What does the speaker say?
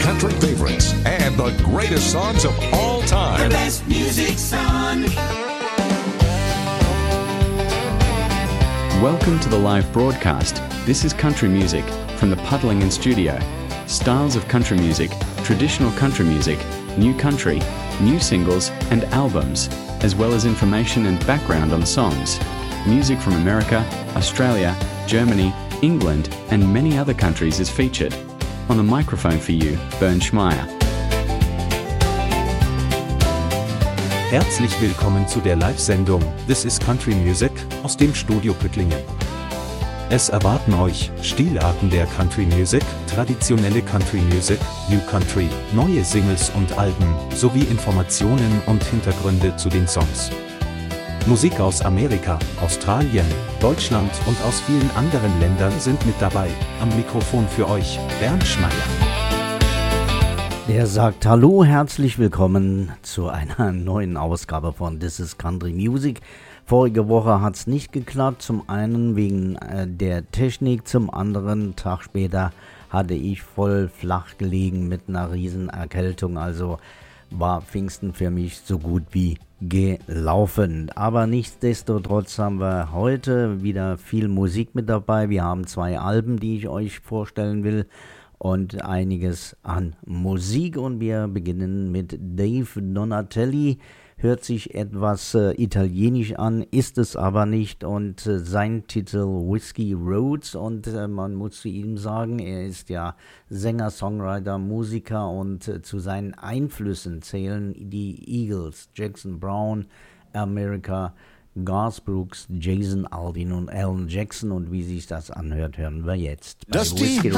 country favorites and the greatest songs of all time. The best music's on. Welcome to the live broadcast. This is country music from the Puddlingen studio. Styles of country music, traditional country music, new country, new singles and albums, as well as information and background on songs. Music from America, Australia, Germany, England and many other countries is featured. On the microphone for you, Bernd Schmeier. Herzlich willkommen zu der Live-Sendung This is Country Music aus dem Studio Püttlingen. Es erwarten euch Stilarten der Country Music, traditionelle Country Music, New Country, neue Singles und Alben, sowie Informationen und Hintergründe zu den Songs. Musik aus Amerika, Australien, Deutschland und aus vielen anderen Ländern sind mit dabei. Am Mikrofon für euch, Bernd Schmeier. Der sagt Hallo, herzlich willkommen zu einer neuen Ausgabe von This is Country Music. Vorige Woche hat es nicht geklappt, zum einen wegen der Technik, zum anderen Tag später hatte ich voll flach gelegen mit einer riesen Erkältung, also war Pfingsten für mich so gut wie gelaufen. Aber nichtsdestotrotz haben wir heute wieder viel Musik mit dabei. Wir haben 2 Alben, die ich euch vorstellen will und einiges an Musik. Und wir beginnen mit Dave Donatelli. Hört sich etwas italienisch an, ist es aber nicht. Und sein Titel Whiskey Roads. Und man muss zu ihm sagen, er ist ja Sänger, Songwriter, Musiker. Und zu seinen Einflüssen zählen die Eagles, Jackson Browne, America, Garth Brooks, Jason Aldean und Alan Jackson. Und wie sich das anhört, hören wir jetzt bei Dusty Whiskey Roads.